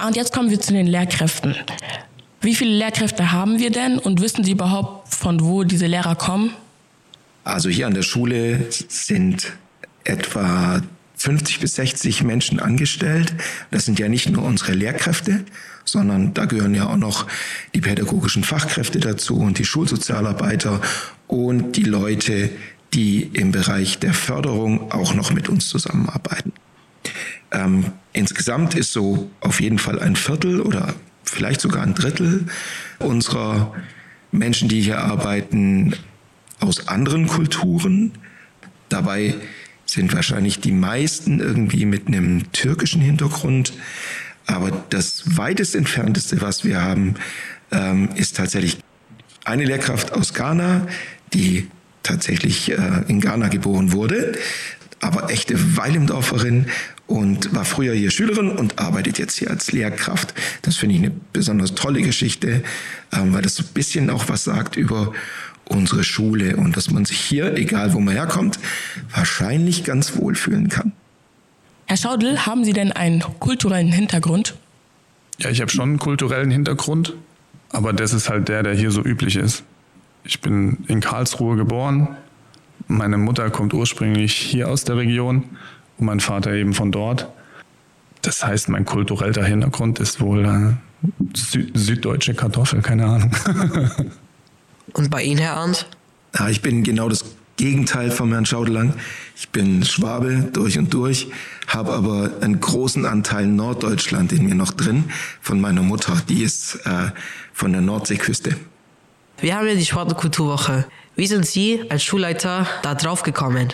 Arndt, jetzt kommen wir zu den Lehrkräften. Wie viele Lehrkräfte haben wir denn und wissen Sie überhaupt, von wo diese Lehrer kommen? Also hier an der Schule sind etwa 50 bis 60 Menschen angestellt. Das sind ja nicht nur unsere Lehrkräfte, sondern da gehören ja auch noch die pädagogischen Fachkräfte dazu und die Schulsozialarbeiter und die Leute, die im Bereich der Förderung auch noch mit uns zusammenarbeiten. Insgesamt ist so auf jeden Fall ein Viertel oder vielleicht sogar ein Drittel unserer Menschen, die hier arbeiten, aus anderen Kulturen. Dabei sind wahrscheinlich die meisten irgendwie mit einem türkischen Hintergrund. Aber das weitest entfernteste, was wir haben, ist tatsächlich eine Lehrkraft aus Ghana, die tatsächlich in Ghana geboren wurde, aber echte Weilimdorferin und war früher hier Schülerin und arbeitet jetzt hier als Lehrkraft. Das finde ich eine besonders tolle Geschichte, weil das so ein bisschen auch was sagt über unsere Schule und dass man sich hier, egal wo man herkommt, wahrscheinlich ganz wohl fühlen kann. Herr Schaudl, haben Sie denn einen kulturellen Hintergrund? Ja, ich habe schon einen kulturellen Hintergrund, aber das ist halt der hier so üblich ist. Ich bin in Karlsruhe geboren, meine Mutter kommt ursprünglich hier aus der Region und mein Vater eben von dort. Das heißt, mein kultureller Hintergrund ist wohl süddeutsche Kartoffel, keine Ahnung. Und bei Ihnen, Herr Arndt? Ja, ich bin genau das Gegenteil von Herrn Schaudelang. Ich bin Schwabe durch und durch, habe aber einen großen Anteil Norddeutschland in mir noch drin von meiner Mutter. Die ist von der Nordseeküste. Wir haben ja die Sport- und Kulturwoche. Wie sind Sie als Schulleiter da drauf gekommen?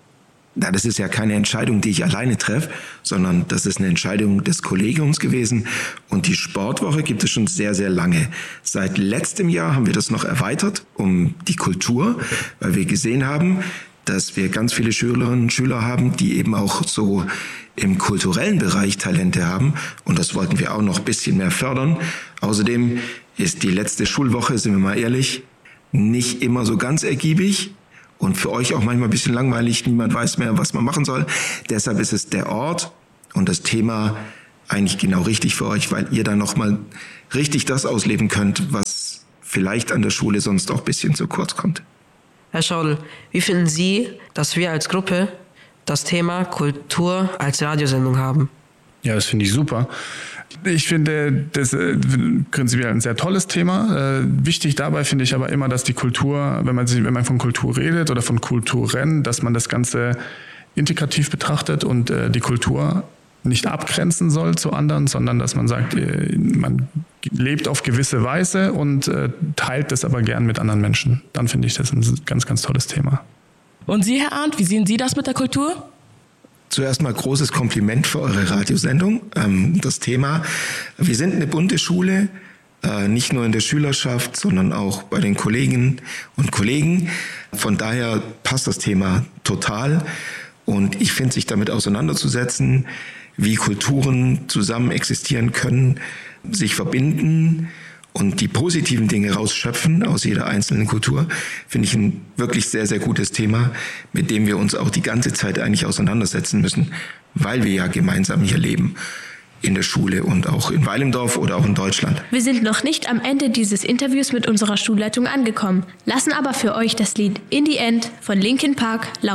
Na, das ist ja keine Entscheidung, die ich alleine treffe, sondern das ist eine Entscheidung des Kollegiums gewesen. Und die Sportwoche gibt es schon sehr, sehr lange. Seit letztem Jahr haben wir das noch erweitert um die Kultur, weil wir gesehen haben, dass wir ganz viele Schülerinnen und Schüler haben, die eben auch so im kulturellen Bereich Talente haben. Und das wollten wir auch noch ein bisschen mehr fördern. Außerdem ist die letzte Schulwoche, sind wir mal ehrlich, nicht immer so ganz ergiebig. Und für euch auch manchmal ein bisschen langweilig, niemand weiß mehr, was man machen soll. Deshalb ist es der Ort und das Thema eigentlich genau richtig für euch, weil ihr dann nochmal richtig das ausleben könnt, was vielleicht an der Schule sonst auch ein bisschen zu kurz kommt. Herr Schaudl, wie finden Sie, dass wir als Gruppe das Thema Kultur als Radiosendung haben? Ja, das finde ich super. Ich finde das prinzipiell ein sehr tolles Thema. Wichtig dabei finde ich aber immer, dass die Kultur, wenn man von Kultur redet oder von Kulturen, dass man das Ganze integrativ betrachtet und die Kultur nicht abgrenzen soll zu anderen, sondern dass man sagt, man lebt auf gewisse Weise und teilt das aber gern mit anderen Menschen. Dann finde ich das ein ganz, ganz tolles Thema. Und Sie, Herr Arndt, wie sehen Sie das mit der Kultur? Zuerst mal großes Kompliment für eure Radiosendung. Das Thema, wir sind eine bunte Schule, nicht nur in der Schülerschaft, sondern auch bei den Kolleginnen und Kollegen. Von daher passt das Thema total. Und ich finde, sich damit auseinanderzusetzen, wie Kulturen zusammen existieren können, sich verbinden und die positiven Dinge rausschöpfen aus jeder einzelnen Kultur, finde ich ein wirklich sehr, sehr gutes Thema, mit dem wir uns auch die ganze Zeit eigentlich auseinandersetzen müssen, weil wir ja gemeinsam hier leben, in der Schule und auch in Weilimdorf oder auch in Deutschland. Wir sind noch nicht am Ende dieses Interviews mit unserer Schulleitung angekommen, lassen aber für euch das Lied In the End von Linkin Park laufen.